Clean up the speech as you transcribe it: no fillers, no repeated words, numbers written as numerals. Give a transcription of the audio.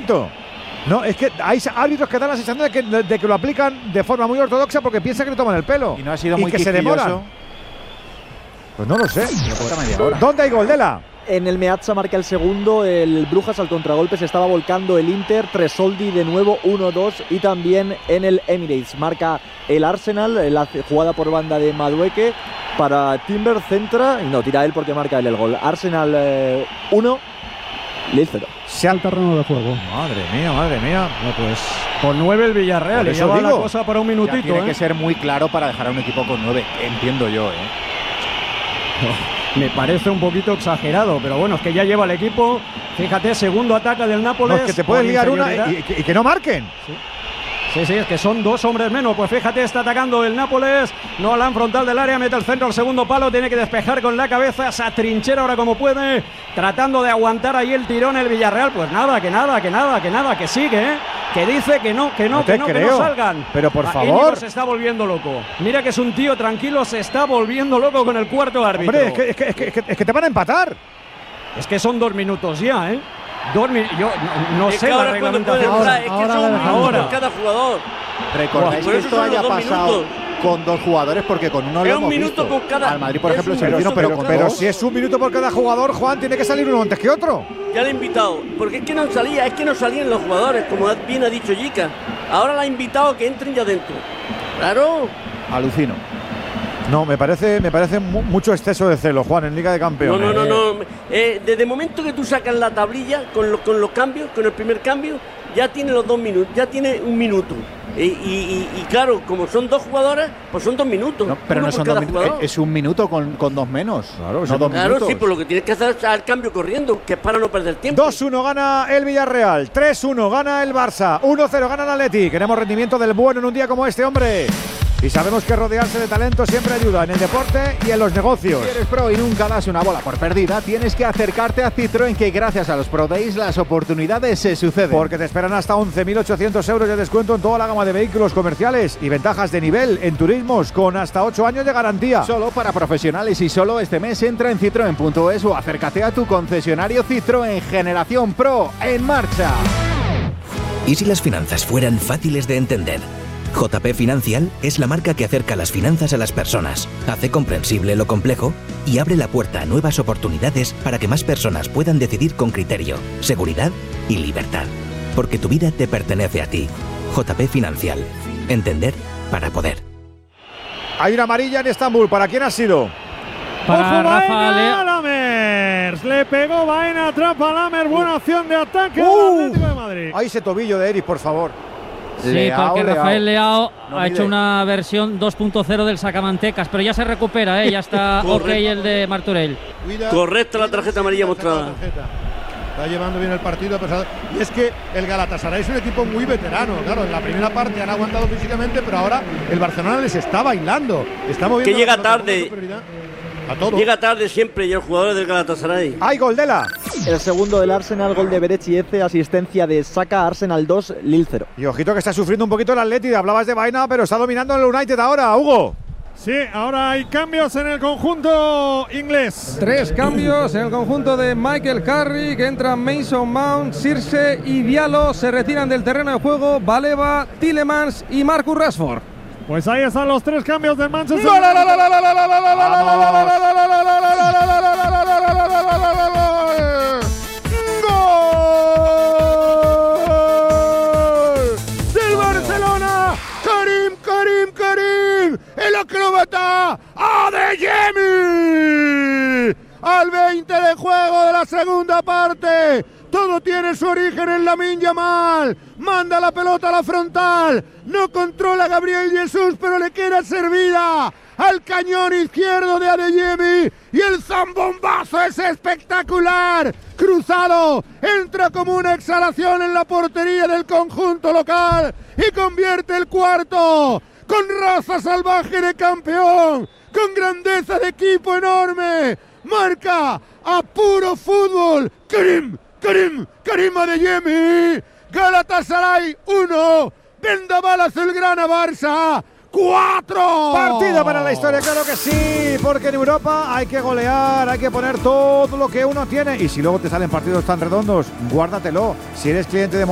momento. No, es que hay árbitros que dan la sensación de que lo aplican de forma muy ortodoxa porque piensan que le toman el pelo. Y no ha sido muy que se demoran. Pues no lo sé. ¿Dónde hay gol, Dela? En el Meazza marca el segundo, el Brujas al contragolpe se estaba volcando el Inter, Tresoldi de nuevo 1-2 y también en el Emirates marca el Arsenal, la jugada por banda de Madueke para Timber, centra y no, tira él porque marca él el gol. Arsenal 1, Lille 0. Se al terreno de juego. Madre mía. No, pues con 9 el Villarreal, y lleva la cosa para un minutito. Ya tiene que ser muy claro para dejar a un equipo con 9, entiendo yo, Me parece un poquito exagerado, pero bueno, es que ya lleva el equipo. Fíjate, segundo ataque del Nápoles. No, es que te pueden liar una y que no marquen. Sí, es que son 2 hombres menos. Pues fíjate, está atacando el Nápoles. No la frontal del área, mete el centro al segundo palo. Tiene que despejar con la cabeza. Se atrinchera ahora como puede. Tratando de aguantar ahí el tirón el Villarreal. Pues nada, que sigue, que dice que no salgan. Pero por favor. Se está volviendo loco. Mira que es un tío tranquilo, se está volviendo loco con el cuarto árbitro. Hombre, es que te van a empatar. Es que son 2 minutos ya, Yo no sé la reglamentación. Es que son ahora cada jugador. Recordáis que esto haya pasado con 2 jugadores porque con uno lo hemos visto. Por cada, al Madrid, por ejemplo, se vino, pero si es 1 minuto por cada jugador, Juan, tiene que salir uno antes que otro. Ya le he invitado, porque es que no salían los jugadores, como bien ha dicho Yica. Ahora le ha invitado a que entren ya dentro. Claro. Alucino. No, me parece mucho exceso de celo, Juan, en Liga de Campeones. No. Desde el momento que tú sacas la tablilla con los cambios, con el primer cambio, ya tiene los 2 minutos, ya tiene 1 minuto. Y claro, como son 2 jugadores, pues son 2 minutos. No, pero no son 2 minutos, es 1 minuto con 2 menos. Claro, no 2 minutos. Sí, pues lo que tienes que hacer es el cambio corriendo, que es para no perder tiempo. 2-1 gana el Villarreal, 3-1 gana el Barça, 1-0 gana el Atleti. Queremos rendimiento del bueno en un día como este, hombre. Y sabemos que rodearse de talento siempre ayuda en el deporte y en los negocios. Si eres pro y nunca das una bola por perdida, tienes que acercarte a Citroën, que gracias a los Pro Days las oportunidades se suceden. Porque te esperan hasta 11.800 euros de descuento en toda la gama de vehículos comerciales y ventajas de nivel en turismos con hasta 8 años de garantía. Solo para profesionales y solo este mes entra en citroen.es o acércate a tu concesionario Citroën. Generación Pro en marcha. ¿Y si las finanzas fueran fáciles de entender? JP Financial es la marca que acerca las finanzas a las personas, hace comprensible lo complejo y abre la puerta a nuevas oportunidades para que más personas puedan decidir con criterio, seguridad y libertad. Porque tu vida te pertenece a ti. JP Financial. Entender para poder. Hay una amarilla en Estambul. ¿Para quién ha sido? Para Rafa Lammers. Le pegó Baena, atrapa a Lammers. Buena acción de ataque del Atlético de Madrid. Ahí ese tobillo de Eric, por favor. Sí, porque Rafael Leao ha hecho una versión 2.0 del sacamantecas, pero ya se recupera, ya está ok el de Martorell. Correcta la tarjeta amarilla mostrada. Está llevando bien el partido, y es que el Galatasaray es un equipo muy veterano. Claro, en la primera parte han aguantado físicamente, pero ahora el Barcelona les está bailando. Está moviendo. Que llega tarde. A todo. Llega tarde siempre y los jugadores del Galatasaray. ¡Hay gol de la! El segundo del Arsenal, gol de Berechieze, asistencia de Saka, Arsenal 2, Lille 0. Y ojito que está sufriendo un poquito el Atleti. Hablabas de Baena, pero está dominando el United ahora, Hugo. Sí, ahora hay cambios en el conjunto inglés. 3 cambios en el conjunto de Michael Carrick, que entran Mason Mount, Circe y Diallo, se retiran del terreno de juego Baleba, Tielemans y Marcus Rashford. Pues ahí están los 3 cambios del Manchester. El acróbata Adeyemi al 20 de juego de la segunda parte. Todo tiene su origen en Lamine Yamal. Manda la pelota a la frontal. No controla a Gabriel Jesús, pero le queda servida al cañón izquierdo de Adeyemi. Y el zambombazo es espectacular. Cruzado. Entra como una exhalación en la portería del conjunto local. Y convierte el cuarto. Con raza salvaje de campeón. Con grandeza de equipo enorme. Marca a puro fútbol. Karim Adeyemi. Galatasaray 1. Vendaval azulgrana Barça 4. Partido para la historia, claro que sí, porque en Europa hay que golear, hay que poner todo lo que uno tiene. Y si luego te salen partidos tan redondos, guárdatelo. Si eres cliente de